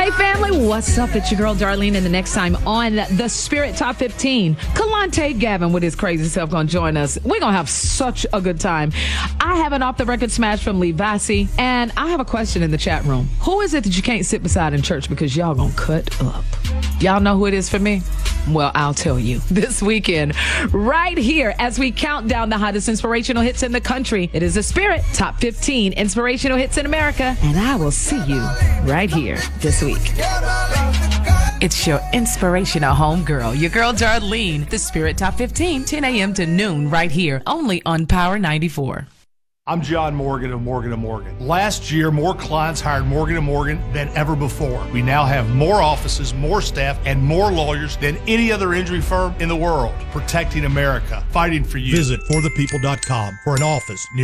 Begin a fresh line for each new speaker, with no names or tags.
Hey, family, what's up? It's your girl, Darlene, and the next time on the Spirit Top 15, Kalante Gavin with his crazy self going to join us. We're going to have such a good time. I have an off-the-record smash from Lee Vassie, and I have a question in the chat room. Who is it that you can't sit beside in church because y'all going to cut up? Y'all know who it is for me? Well, I'll tell you this weekend, right here, as we count down the hottest inspirational hits in the country. It is the Spirit Top 15 Inspirational Hits in America, and I will see you right here this week. It's your inspirational homegirl, your girl Darlene, the Spirit Top 15, 10 a.m. to noon, right here, only on Power 94.
I'm John Morgan of Morgan & Morgan. Last year, more clients hired Morgan & Morgan than ever before. We now have more offices, more staff, and more lawyers than any other injury firm in the world. Protecting America, fighting for you.
Visit forthepeople.com for an office near